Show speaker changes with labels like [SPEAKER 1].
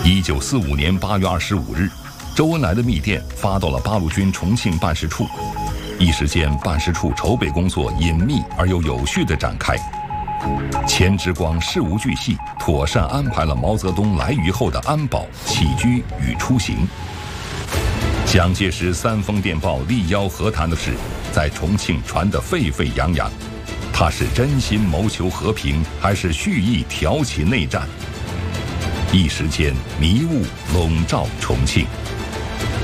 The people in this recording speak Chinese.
[SPEAKER 1] 1945年8月25日，周恩来的密电发到了八路军重庆办事处，一时间办事处筹备工作隐秘而又有序地展开。钱之光事无巨细，妥善安排了毛泽东来渝后的安保、起居与出行。蒋介石3封电报力邀和谈的事，在重庆传得沸沸扬扬。他是真心谋求和平，还是蓄意挑起内战？一时间迷雾笼罩重庆。